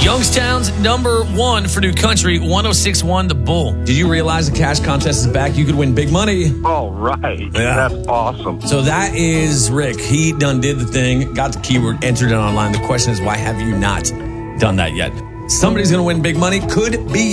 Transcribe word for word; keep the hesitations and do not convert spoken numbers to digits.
Youngstown's number one for New Country, one oh six point one The Bull. Did you realize the cash contest is back? You could win big money. All right. Yeah. That's awesome. So that is Rick. He done did the thing, got the keyword, entered it online. The question is, why have you not done that yet? Somebody's going to win big money. Could be